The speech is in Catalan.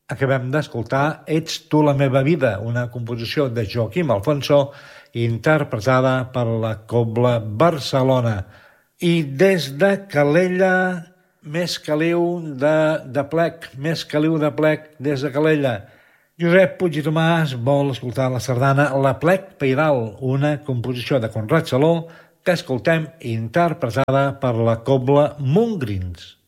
Acabem d'escoltar Ets tu la meva vida, una composició de Joaquim Alfonso interpretada per la Cobla Barcelona. I des de Calella, més caliu de plec, més caliu de plec des de Calella. Josep Puig i Tomàs vol escoltar la sardana La plec pairal, una composició de Conrad Saló que escoltem interpretada per la Cobla Montgrins.